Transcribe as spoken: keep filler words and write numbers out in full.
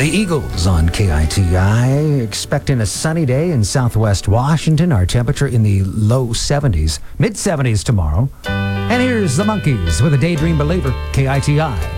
The Eagles on K I T I, expecting a sunny day in southwest Washington. Our temperature in the low seventies, mid seventies tomorrow. And here's the Monkees with a Daydream Believer, K I T I.